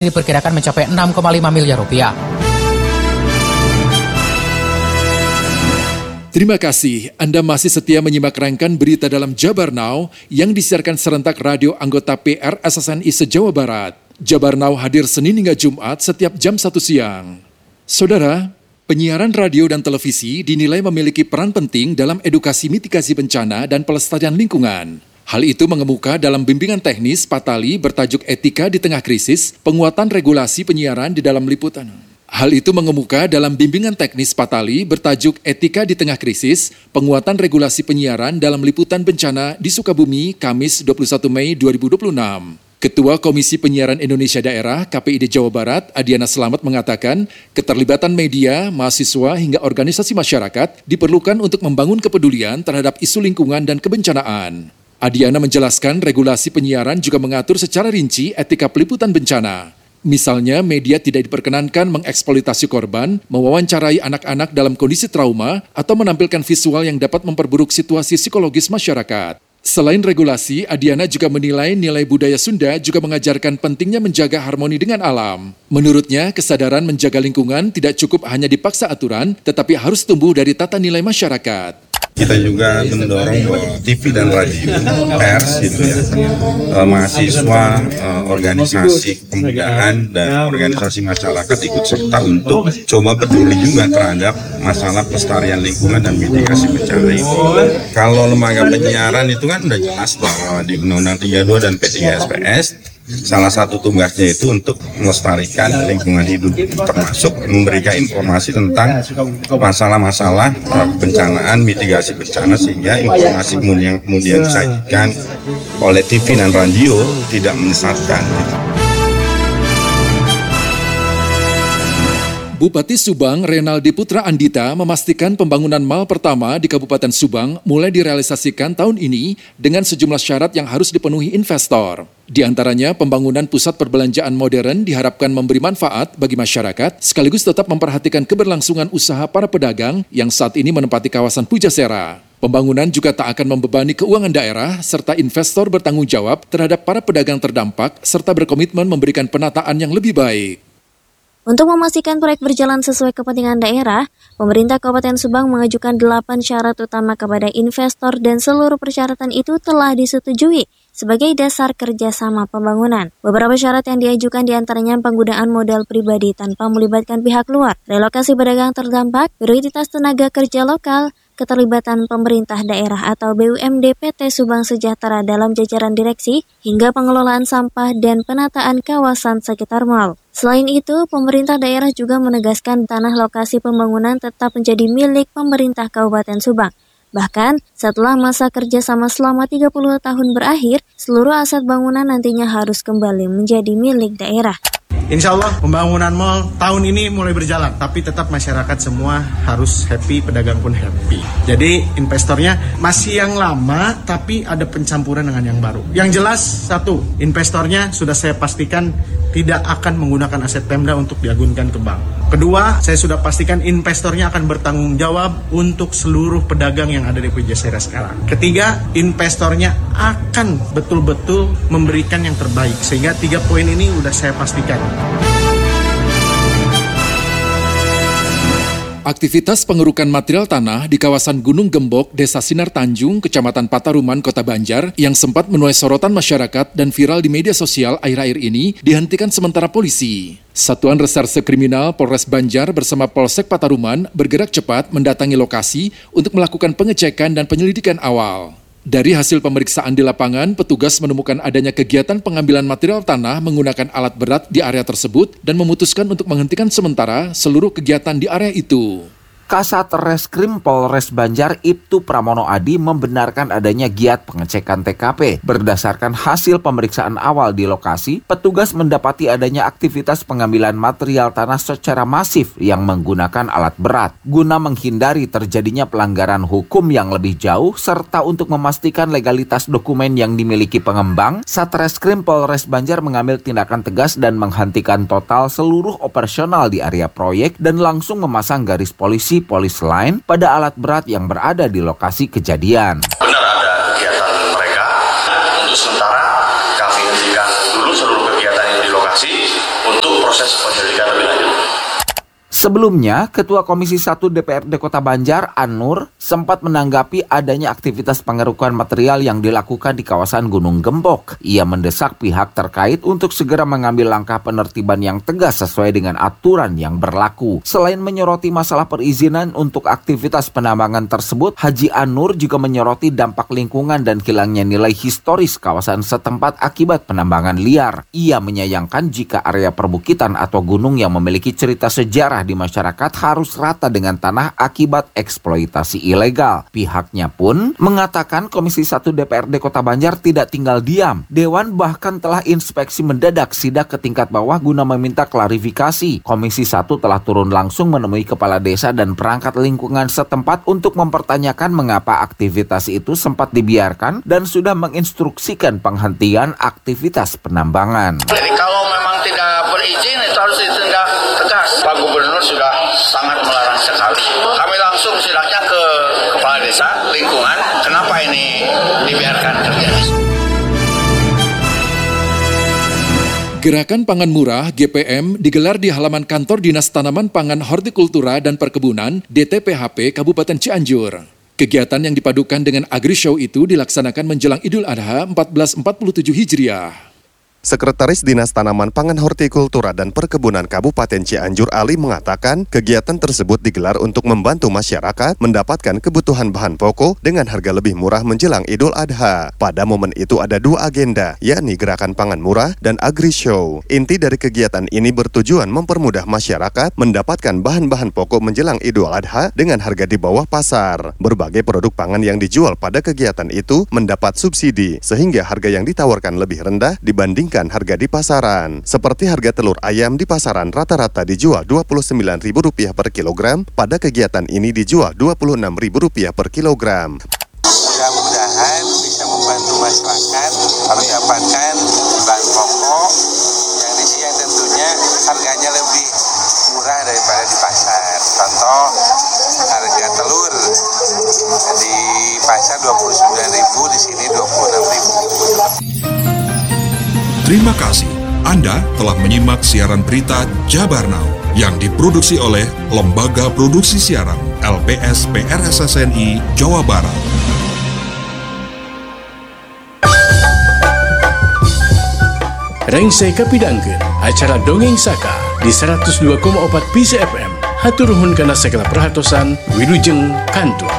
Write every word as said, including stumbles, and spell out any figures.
diperkirakan mencapai enam koma lima miliar rupiah. Terima kasih Anda masih setia menyimak rangkaian berita dalam Jabar Now yang disiarkan serentak radio anggota P R S S N I se-Jawa Barat. Jabar Now hadir Senin hingga Jumat setiap jam satu siang. Saudara, penyiaran radio dan televisi dinilai memiliki peran penting dalam edukasi mitigasi bencana dan pelestarian lingkungan. Hal itu mengemuka dalam bimbingan teknis Patali bertajuk Etika di Tengah Krisis, Penguatan Regulasi Penyiaran di dalam Liputan. Hal itu mengemuka dalam bimbingan teknis Patali bertajuk Etika di Tengah Krisis, Penguatan Regulasi Penyiaran dalam Liputan Bencana di Sukabumi, Kamis dua puluh satu Mei dua ribu dua puluh enam. Ketua Komisi Penyiaran Indonesia Daerah K P I D Jawa Barat, Adiana Selamat mengatakan, keterlibatan media, mahasiswa hingga organisasi masyarakat diperlukan untuk membangun kepedulian terhadap isu lingkungan dan kebencanaan. Adiana menjelaskan regulasi penyiaran juga mengatur secara rinci etika peliputan bencana. Misalnya, media tidak diperkenankan mengeksploitasi korban, mewawancarai anak-anak dalam kondisi trauma, atau menampilkan visual yang dapat memperburuk situasi psikologis masyarakat. Selain regulasi, Adiana juga menilai nilai budaya Sunda juga mengajarkan pentingnya menjaga harmoni dengan alam. Menurutnya, kesadaran menjaga lingkungan tidak cukup hanya dipaksa aturan, tetapi harus tumbuh dari tata nilai masyarakat. Kita juga mendorong bahwa T V dan radio, pers gitu ya, eh, mahasiswa, eh, organisasi kebudayaan dan organisasi masyarakat ikut serta untuk coba peduli juga terhadap masalah pelestarian lingkungan dan mitigasi bencana itu. Kalau lembaga penyiaran itu kan udah jelas bahwa di Undang-Undang tiga puluh dua dan P tiga S P S salah satu tugasnya itu untuk melestarikan lingkungan hidup, termasuk memberikan informasi tentang masalah-masalah bencanaan, mitigasi bencana, sehingga informasi yang kemudian disajikan oleh T V dan radio tidak menyesatkan. Bupati Subang Renaldi Putra Andita memastikan pembangunan mal pertama di Kabupaten Subang mulai direalisasikan tahun ini dengan sejumlah syarat yang harus dipenuhi investor. Di antaranya, pembangunan pusat perbelanjaan modern diharapkan memberi manfaat bagi masyarakat, sekaligus tetap memperhatikan keberlangsungan usaha para pedagang yang saat ini menempati kawasan Pujasera. Pembangunan juga tak akan membebani keuangan daerah, serta investor bertanggung jawab terhadap para pedagang terdampak, serta berkomitmen memberikan penataan yang lebih baik. Untuk memastikan proyek berjalan sesuai kepentingan daerah, pemerintah Kabupaten Subang mengajukan delapan syarat utama kepada investor dan seluruh persyaratan itu telah disetujui sebagai dasar kerjasama pembangunan. Beberapa syarat yang diajukan diantaranya penggunaan modal pribadi tanpa melibatkan pihak luar, relokasi pedagang terdampak, prioritas tenaga kerja lokal, keterlibatan pemerintah daerah atau B U M D P T Subang Sejahtera dalam jajaran direksi, hingga pengelolaan sampah dan penataan kawasan sekitar mal. Selain itu, pemerintah daerah juga menegaskan tanah lokasi pembangunan tetap menjadi milik pemerintah Kabupaten Subang. Bahkan, setelah masa kerjasama selama tiga puluh tahun berakhir, seluruh aset bangunan nantinya harus kembali menjadi milik daerah. Insya Allah pembangunan mal tahun ini mulai berjalan, tapi tetap masyarakat semua harus happy, pedagang pun happy. Jadi investornya masih yang lama, tapi ada pencampuran dengan yang baru. Yang jelas, satu, investornya sudah saya pastikan tidak akan menggunakan aset Pemda untuk diagunkan ke bank. Kedua, saya sudah pastikan investornya akan bertanggung jawab untuk seluruh pedagang yang ada di Pujasera sekarang. Ketiga, investornya akan betul-betul memberikan yang terbaik, sehingga tiga poin ini sudah saya pastikan. Aktivitas pengerukan material tanah di kawasan Gunung Gembok, Desa Sinar Tanjung, Kecamatan Pataruman, Kota Banjar, yang sempat menuai sorotan masyarakat dan viral di media sosial akhir-akhir ini, dihentikan sementara polisi. Satuan Reserse Kriminal Polres Banjar bersama Polsek Pataruman bergerak cepat mendatangi lokasi untuk melakukan pengecekan dan penyelidikan awal. Dari hasil pemeriksaan di lapangan, petugas menemukan adanya kegiatan pengambilan material tanah menggunakan alat berat di area tersebut dan memutuskan untuk menghentikan sementara seluruh kegiatan di area itu. Kasat Reskrim Polres Banjar Ibtu Pramono Adi membenarkan adanya giat pengecekan T K P. Berdasarkan hasil pemeriksaan awal di lokasi, petugas mendapati adanya aktivitas pengambilan material tanah secara masif yang menggunakan alat berat. Guna menghindari terjadinya pelanggaran hukum yang lebih jauh, serta untuk memastikan legalitas dokumen yang dimiliki pengembang, Satreskrim Polres Banjar mengambil tindakan tegas dan menghentikan total seluruh operasional di area proyek dan langsung memasang garis polisi polis lain pada alat berat yang berada di lokasi kejadian. Benar ada kegiatan mereka. Untuk sementara kami hentikan dulu seluruh kegiatan yang di lokasi untuk proses penyelidikan lebih lanjut. Sebelumnya, Ketua Komisi satu D P R D Kota Banjar, An-Nur, sempat menanggapi adanya aktivitas pengerukan material yang dilakukan di kawasan Gunung Gembok. Ia mendesak pihak terkait untuk segera mengambil langkah penertiban yang tegas sesuai dengan aturan yang berlaku. Selain menyoroti masalah perizinan untuk aktivitas penambangan tersebut, Haji An-Nur juga menyoroti dampak lingkungan dan hilangnya nilai historis kawasan setempat akibat penambangan liar. Ia menyayangkan jika area perbukitan atau gunung yang memiliki cerita sejarah di masyarakat harus rata dengan tanah akibat eksploitasi ilegal. Pihaknya pun mengatakan Komisi satu D P R D Kota Banjar tidak tinggal diam. Dewan bahkan telah inspeksi mendadak sidak ke tingkat bawah guna meminta klarifikasi. Komisi satu telah turun langsung menemui kepala desa dan perangkat lingkungan setempat untuk mempertanyakan mengapa aktivitas itu sempat dibiarkan dan sudah menginstruksikan penghentian aktivitas penambangan. Jadi kalau memang tidak berizin itu harus ditindak tegas. Pak Gubernur sudah sangat melarang sekali. Kami langsung sidaknya ke kepala desa lingkungan. Kenapa ini dibiarkan terjadi? Gerakan Pangan Murah G P M digelar di halaman kantor Dinas Tanaman Pangan Hortikultura dan Perkebunan D T P H P Kabupaten Cianjur. Kegiatan yang dipadukan dengan Agri-Show itu dilaksanakan menjelang Idul Adha seribu empat ratus empat puluh tujuh Hijriah. Sekretaris Dinas Tanaman Pangan Hortikultura dan Perkebunan Kabupaten Cianjur Ali mengatakan kegiatan tersebut digelar untuk membantu masyarakat mendapatkan kebutuhan bahan pokok dengan harga lebih murah menjelang Idul Adha. Pada momen itu ada dua agenda, yakni Gerakan Pangan Murah dan Agri-Show. Inti dari kegiatan ini bertujuan mempermudah masyarakat mendapatkan bahan-bahan pokok menjelang Idul Adha dengan harga di bawah pasar. Berbagai produk pangan yang dijual pada kegiatan itu mendapat subsidi, sehingga harga yang ditawarkan lebih rendah dibanding harga di pasaran. Seperti harga telur ayam di pasaran rata-rata dijual dua puluh sembilan ribu rupiah per kilogram, pada kegiatan ini dijual dua puluh enam ribu rupiah per kilogram. Mudah-mudahan bisa membantu masyarakat mendapatkan bahan pokok yang di sini yang tentunya harganya lebih murah daripada di pasar. Contoh, harga telur di pasar dua puluh sembilan ribu, di sini dua puluh enam ribu. Terima kasih. Anda telah menyimak siaran berita Jabar Now yang diproduksi oleh Lembaga Produksi Siaran L P S P R S S N I Jawa Barat. Rengsai kapidangkeun acara Dongeng Saka di seratus dua koma empat P C F M. Hatur nuhun kana segala perhatosan, wilujeng kantun.